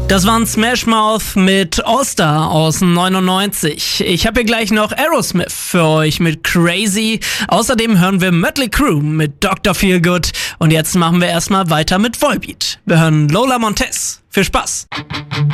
Das waren Smash Mouth mit All-Star aus 99. Ich habe hier gleich noch Aerosmith für euch mit Crazy. Außerdem hören wir Mötley Crüe mit Dr. Feelgood. Und jetzt machen wir erstmal weiter mit Volbeat. Wir hören Lola Montez. Viel Spaß!